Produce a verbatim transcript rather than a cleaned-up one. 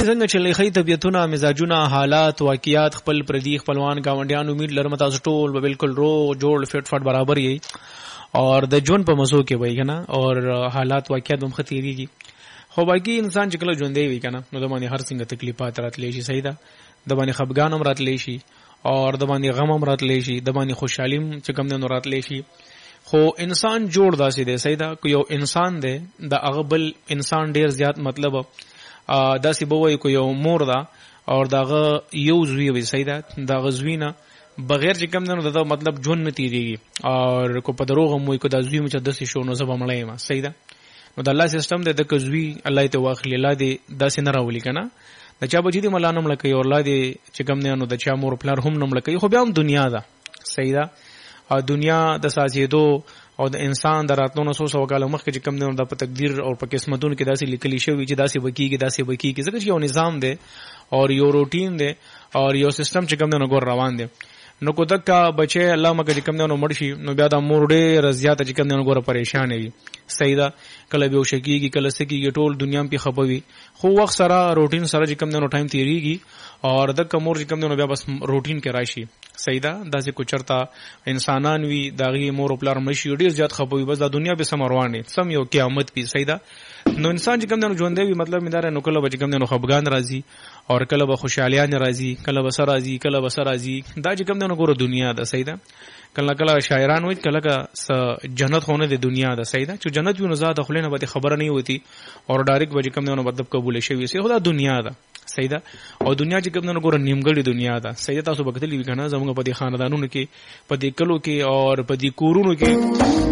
څنګه چې لیکي طبيعتونه مزاجونه حالات واقعیات خپل پردي خپلوان گاونډیان امید لرم تاسو ټول به بالکل رو جوړ فټ فټ برابر یي اور د جون په مزو کې وای کنه اور حالات واقعیات هم خطرېږي خو باقي انسان چې کله ژوندې وي کنه نو د باندې هر څنګه تکلیفات راتلې شي صحیح ده د باندې خفګان هم راتلې شي اور د باندې غم هم راتلې شي د باندې خوشحالي هم چې کوم نه راتلې شي خو انسان جوړ داسې دی صحیح ده کو یو انسان دی د هغه بل انسان ډیر زیات مطلب داسې به وایي کو یو مور ده اور دغه یو زوی وي صحیح ده دغه زوی نه بغیر چې کوم نه د مطلب ژوند نه تیریږي اور کو په دروغ مو کو د زوی مچ داسې شو نو زبا مړای ما صحیح ده نو د الله سیستم د د کزوی الله ته واخلي الله دې داسې نه راولي کنه د چا بچی دې مولانا ملکي او الله دې چې کوم نه نو د چا مور پلار هم نه ملکي خو بیا هم دنیا ده صحیح ده او دنیا د سازیدو او د انسان د راتلو نو سو کال مخکې چې کوم نه د په تقدیر او په قسمتونو کې داسې لیکلي شوی چې داسې وکیږي داسې وکیږي ځکه چې یو نظام دی او یو روټین دی او یو سیستم چې کوم نه ګور روان دی نو کو دکا بچي الله مګر کوم نه مرشي نو بیا د مور ډېر زیات چې کوم نه ګور پریشان وي صحیح ده کله به وشکیږي کله سکیږي ټول دنیا په خپوي خو وخت سره روټین سره چې کوم نه ټایم تیریږي اور د کمور چې کوم نه بیا بس روټین کې راشي صحیح ده داسې کو چرتا انسانان وی داغي مور خپل مشي ډېر زیات خپوي بس د دنیا به سم روانه سم یو قیامت په صحیح ده نو انسان چې کوم نه ژوند دی مطلب مدار نو کله به کوم نه خفګان راځي اور کله به خوشحالیان راځي کله به سر راځي کله به سر راځي دا چې کوم نه ګوره دنیا ده صحیح ده کله کله شاعران وایي کله کله جنت خونه د دنیا ده صحیح ده چې جنت وي نو زاد خلینه به خبره نه وتی اور ډایرک به کوم نه مطلب قبول شي وي خدا دنیا ده صحیح ده او دنیا چې کوم نه ګوره نیمګړی دنیا ده صحیح ده تاسو بکتلی وی کنه زموږ په دې خاندانونو کې په دې کلو کې اور په دې کورونو کې